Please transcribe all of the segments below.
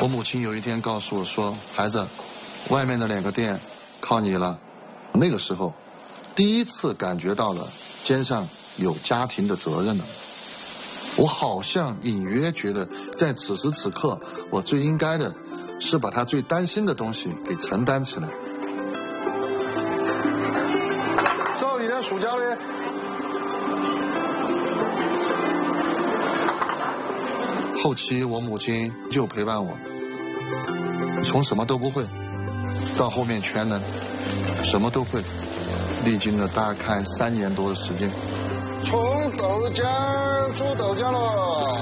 我母亲有一天告诉我说：“孩子，外面的2个店靠你了。”那个时候，第一次感觉到了肩上有家庭的责任了。我好像隐约觉得，在此时此刻，我最应该的是把他最担心的东西给承担起来。 走，一点塑胶的。 后期我母亲就陪伴我，从什么都不会到后面全能，什么都会，历经了大概3年多的时间。 冲豆浆，煮豆浆喽！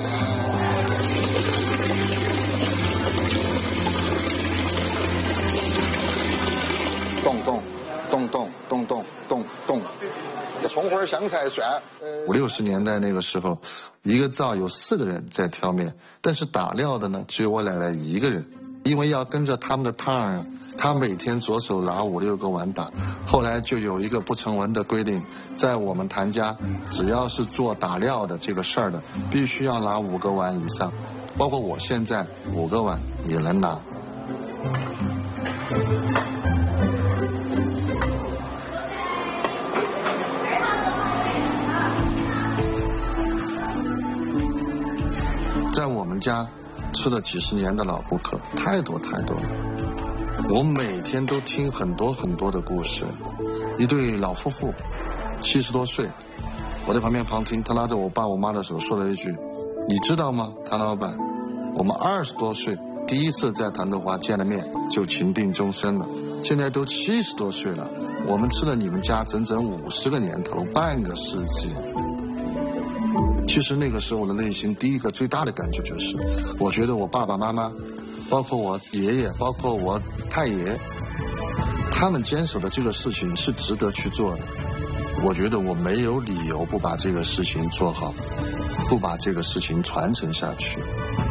咚咚咚咚咚咚咚咚，葱花香菜蒜。 50、60年代那个时候，一个灶有4个人在挑面，但是打料的呢只有我奶奶1个人，因为要跟着他们的趟啊，她每天左手拿5、6个碗打。后来就有一个不成文的规定，在我们谭家，只要是做打料的这个事儿的，必须要拿5个碗以上，包括我现在5个碗也能拿。在我们家吃了几十年的老顾客太多太多了，我每天都听很多很多的故事。一对老夫妇，70多岁，我在旁边旁听，他拉着我爸我妈的手说了一句：“你知道吗，谭老板，我们20多岁第一次在谭德华见了面就情定终身了，现在都70多岁了，我们吃了你们家整整50个年头，半个世纪。”其实那个时候我的内心第一个最大的感觉就是，我觉得我爸爸妈妈，包括我爷爷，包括我太爷，他们坚守的这个事情是值得去做的。我觉得我没有理由不把这个事情做好，不把这个事情传承下去。